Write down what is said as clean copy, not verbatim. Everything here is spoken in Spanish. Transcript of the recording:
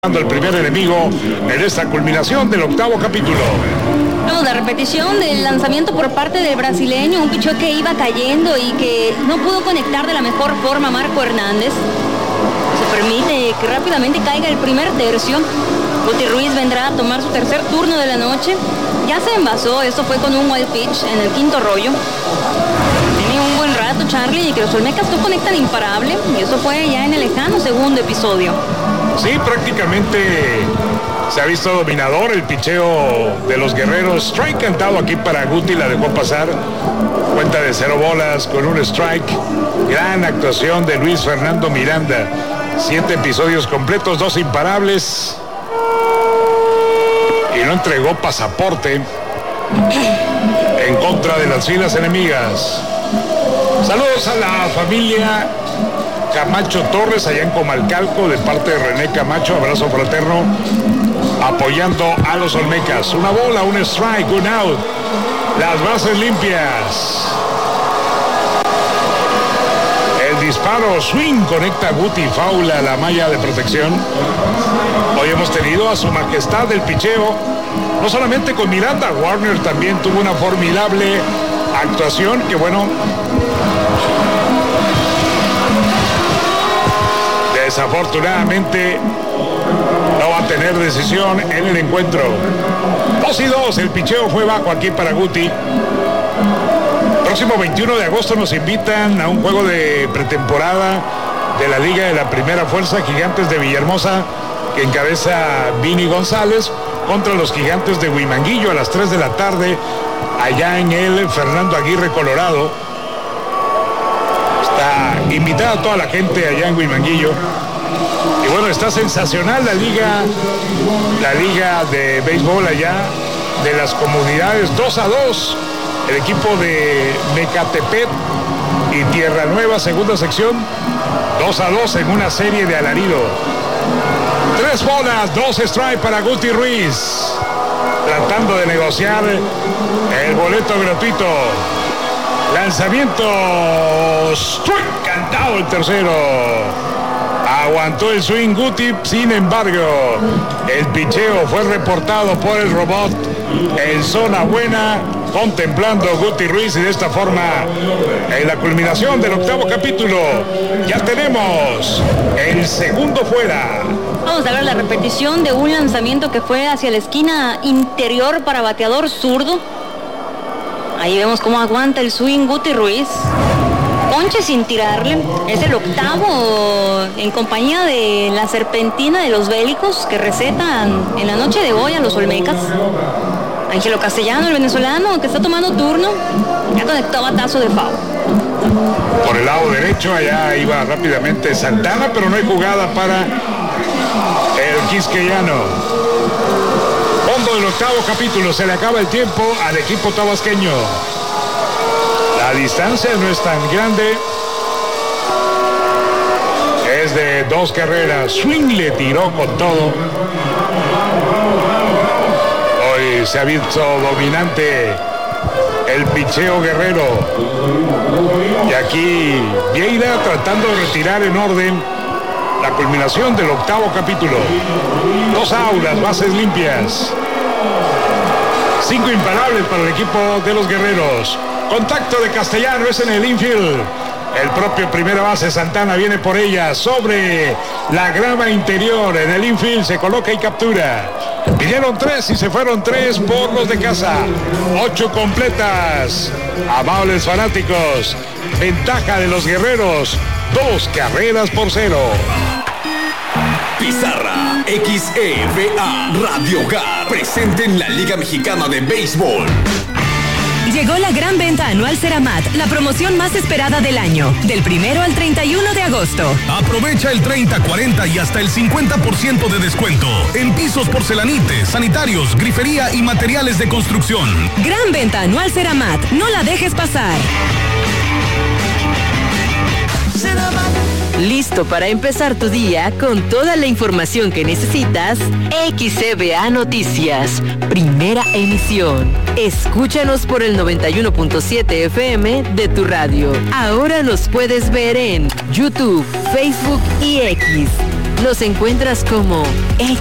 El primer enemigo en esta culminación del octavo capítulo. Vemos la repetición del lanzamiento por parte del brasileño, un pichón que iba cayendo y que no pudo conectar de la mejor forma Marco Hernández. Se permite que rápidamente caiga el primer tercio. Guti Ruiz vendrá a tomar su tercer turno de la noche. Ya se envasó, esto fue con un wild pitch en el quinto rollo. Tiene un buen rato Charlie y que los olmecas no conectan imparable, y eso fue ya en el lejano segundo episodio. Sí, prácticamente se ha visto dominador el picheo de los guerreros. Strike cantado aquí para Guti, la dejó pasar. Cuenta de 0 bolas con un strike. Gran actuación de Luis Fernando Miranda. 7 episodios completos, 2 imparables. Y no entregó pasaporte en contra de las filas enemigas. Saludos a la familia Camacho Torres allá en Comalcalco de parte de René Camacho, abrazo fraterno, apoyando a los olmecas. Una bola, un strike, un out, las bases limpias. El disparo, swing, conecta a Guti, faula a la malla de protección. Hoy hemos tenido a su majestad del picheo, no solamente con Miranda, Warner también tuvo una formidable actuación que bueno, desafortunadamente no va a tener decisión en el encuentro. 2-2, el picheo fue bajo aquí para Guti. Próximo 21 de agosto nos invitan a un juego de pretemporada de la Liga de la Primera Fuerza, Gigantes de Villahermosa, que encabeza Vini González, contra los Gigantes de Huimanguillo a las 3 de la tarde, allá en el Fernando Aguirre, Colorado. Está invitada toda la gente allá en Huimanguillo. Y bueno, está sensacional la liga de béisbol allá de las comunidades. 2-2, el equipo de Mecatepec y Tierra Nueva, segunda sección, 2-2 en una serie de alarido. 3 bolas, 2 strike para Guti Ruiz, tratando de negociar el boleto gratuito. Lanzamiento, strike, cantado el tercero. Aguantó el swing Guti, sin embargo, el picheo fue reportado por el robot en zona buena, contemplando Guti Ruiz, y de esta forma, en la culminación del octavo capítulo, ya tenemos el segundo fuera. Vamos a ver la repetición de un lanzamiento que fue hacia la esquina interior para bateador zurdo. Ahí vemos cómo aguanta el swing Guti Ruiz. Ponche sin tirarle. Es el octavo en compañía de la serpentina de los bélicos que recetan en la noche de hoy a los olmecas. Ángelo Castellano, el venezolano, que está tomando turno, ya conectó batazo de foul. Por el lado derecho, allá iba rápidamente Santana, pero no hay jugada para el quisqueyano. Fondo del octavo capítulo, se le acaba el tiempo al equipo tabasqueño. La distancia no es tan grande. Es de 2 carreras. Swing le tiró con todo. Hoy se ha visto dominante el picheo guerrero. Y aquí Vieira tratando de retirar en orden la culminación del octavo capítulo. 2 aulas, bases limpias. 5 imparables para el equipo de los guerreros. Contacto de Castellano, es en el infield. El propio primera base Santana viene por ella sobre la grama interior. En el infield se coloca y captura. Vinieron 3 y se fueron 3 por los de casa. 8 completas. Amables fanáticos. Ventaja de los guerreros. 2 carreras por 0. Pizarra XEVA Radio Hogar, presente en la Liga Mexicana de Béisbol. Llegó la gran venta anual Ceramat, la promoción más esperada del año, del 1 al 31 de agosto. Aprovecha el 30, 40 y hasta el 50% de descuento en pisos, porcelanites, sanitarios, grifería y materiales de construcción. Gran venta anual Ceramat, no la dejes pasar. ¿Listo para empezar tu día con toda la información que necesitas? XCBA Noticias, primera emisión. Escúchanos por el 91.7 FM de tu radio. Ahora nos puedes ver en YouTube, Facebook y X. Los encuentras como